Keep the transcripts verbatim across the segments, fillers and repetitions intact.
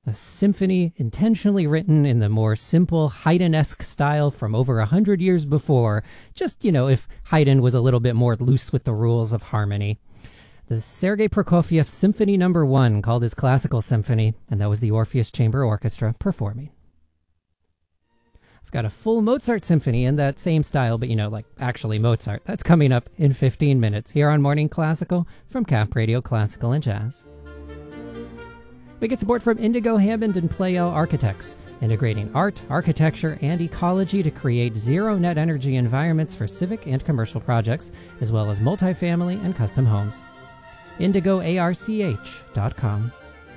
a symphony intentionally written in the more simple Haydn-esque style from over a hundred years before, just, you know, if Haydn was a little bit more loose with the rules of harmony. The Sergei Prokofiev Symphony Number One, called his Classical Symphony, and that was the Orpheus Chamber Orchestra performing. I've got a full Mozart symphony in that same style, but, you know, like actually Mozart. That's coming up in fifteen minutes here on Morning Classical from Cap Radio Classical and Jazz. We get support from Indigo Hammond and Pleyel Architects, integrating art, architecture, and ecology to create zero-net energy environments for civic and commercial projects, as well as multifamily and custom homes. indigo arch dot com.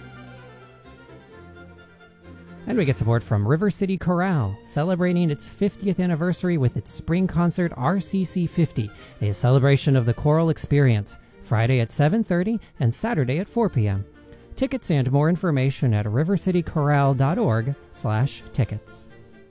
And we get support from River City Chorale, celebrating its fiftieth anniversary with its spring concert R C C fifty, a celebration of the choral experience, Friday at seven thirty and Saturday at four p.m. Tickets and more information at rivercitychorale.org slash tickets.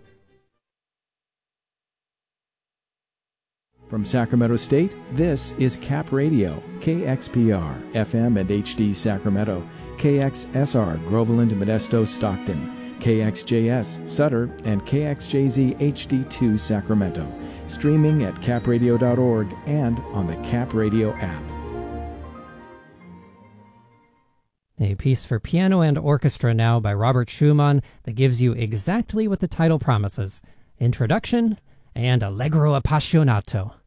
From Sacramento State, this is Cap Radio, K X P R, F M and H D Sacramento, K X S R, Groveland, Modesto, Stockton, K X J S, Sutter, and K X J Z H D two Sacramento. Streaming at cap radio dot org and on the Cap Radio app. A piece for piano and orchestra now by Robert Schumann that gives you exactly what the title promises: introduction and allegro appassionato.